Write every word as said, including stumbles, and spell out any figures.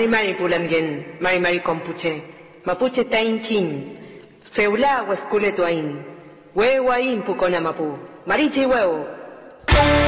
mari pulangen, mari mari compuche, mapuche tain chin, feula huescule tuain, huehuain pucona mapu, marichi huevo.